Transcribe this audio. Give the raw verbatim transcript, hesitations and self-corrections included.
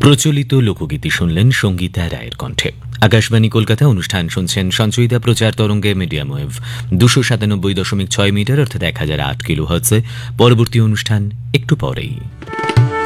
প্রচলিত লোকগীতি শুনলেন সঙ্গীতা রায়ের কণ্ঠে। আকাশবাণী কলকাতা অনুষ্ঠান শুনছেন সঞ্চয়িতা প্রচার তরঙ্গে মিডিয়াম ওয়েভ দুশো সাতানব্বই দশমিক ছয় মিটার অর্থাৎ এক হাজার আট কিলো হার্টজে। পরবর্তী অনুষ্ঠান একটু পরেই।